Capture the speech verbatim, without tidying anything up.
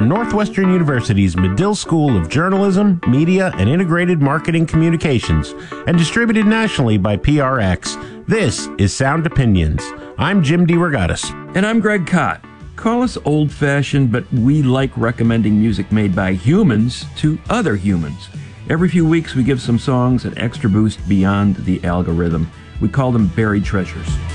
from Northwestern University's Medill School of Journalism, Media, and Integrated Marketing Communications, and distributed nationally by P R X. This is Sound Opinions. I'm Jim DeRogatis. And I'm Greg Kot. Call us old-fashioned, but we like recommending music made by humans to other humans. Every few weeks, we give some songs an extra boost beyond the algorithm. We call them buried treasures.